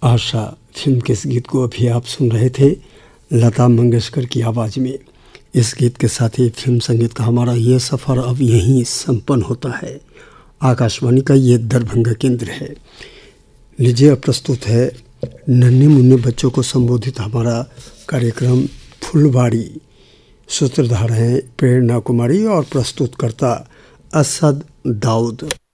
आशा film के इस गीत को अभी आप सुन रहे थे लता मंगेशकर की आवाज़ में। इस गीत के साथ ही फिल्म संगीत का हमारा ये सफ़र अब यहीं संपन्न होता है। आकाशवाणी का ये दरभंगा केंद्र है। लीजिए अब प्रस्तुत है नन्हे मुन्ने बच्चों को संबोधित हमारा कार्यक्रम फुलवाड़ी। सूत्रधार हैं प्रेरणा कुमारी और प्रस्तुतकर्ता असद दाऊद।